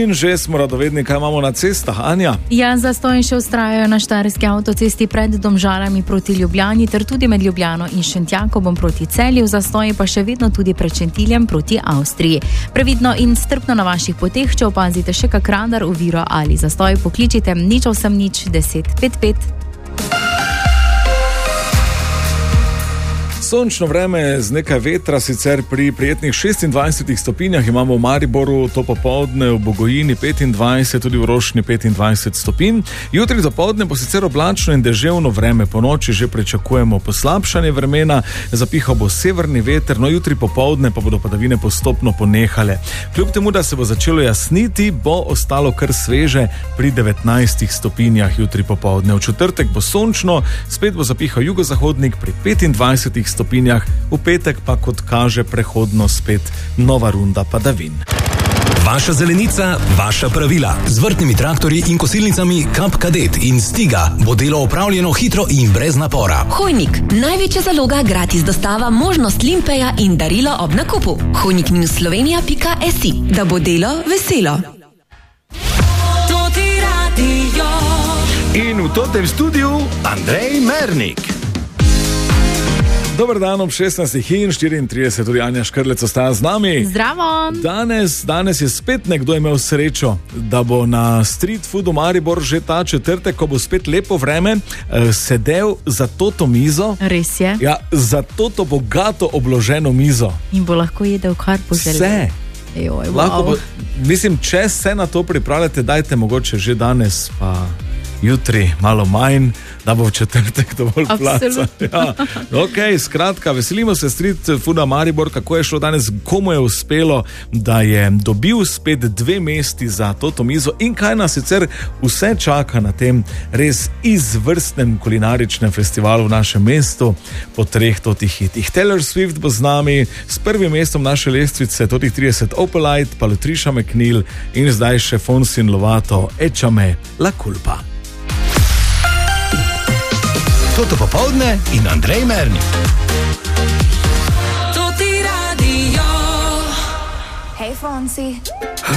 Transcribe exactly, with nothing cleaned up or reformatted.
In že smo radovedni, kaj imamo na cestah, Anja? Ja, zastoji še vztrajajo na štajerski avtocesti pred Domžalami proti Ljubljani ter tudi med Ljubljano in Šentjakobom proti Celju, zastoji pa še vedno tudi pred Šentiljem proti Avstriji. Previdno in strpno na vaših poteh, če opazite še kak radar, oviro ali zastoj, pokličite nič osem nič deset pet pet. Sončno vreme z nekaj vetra, sicer pri prijetnih šestindvajsetih stopinjah, imamo v Mariboru to popoldne, v Bogojini petindvajset, tudi v Rošnji petindvajset stopinj. Jutri dopoldne bo sicer oblačno in deževno vreme, po noči že pričakujemo poslabšanje vremena, zapihal bo severni veter, no jutri popoldne pa bodo padavine postopno ponehale. Kljub temu, da se bo začelo jasniti, bo ostalo kar sveže pri devetnajstih stopinjah jutri popoldne. V četrtek bo sončno, spet bo zapihal jugozahodnik pri petindvajsetih stopinjah, v petek pa, kot kaže, prehodno spet nova runda padavin. Vaša zelenica, vaša pravila. Z vrtnimi traktorji in kosilnicami Kap Kadet in Stiga bo delo opravljeno hitro in brez napora. Hojnik, največja zaloga, gratis dostava, možnost limpeja in darilo ob nakupu. hojnik slovenija pika si, da bo delo veselo. In v totem studiu Andrej Mernik. Dober dan, ob šestnajstih in štiriintrideset, tudi Anja Škrlec ostaja z nami. Zdravo! Danes, danes je spet nekdo imel srečo, da bo na Street Foodu Maribor že ta četrtek, ko bo spet lepo vreme, sedel za toto mizo. Res je. Ja, za toto bogato obloženo mizo. In bo lahko jedel kar poželil. Vse. Ejoj, wow. Lahko bo, mislim, če se na to pripravljate, dajte mogoče že danes, pa jutri malo manj, da bo v četrtek dovolj placa. Ja. Ok, skratka, veselimo se Street Fooda Maribor, kako je šlo danes, komu je uspelo, da je dobil spet dve mesti za toto mizo in kaj nas sicer vse čaka na tem res izvrstnem kulinaričnem festivalu v našem mestu po treh totih hitih. Taylor Swift bo z nami s prvim mestom naše lestvice, totih trideset Opalite, pa Latricia McNeil in zdaj še Fonsin Lovato, Échame la culpa. Toto popoldne in Andrej Mernik. Hey Fonsi.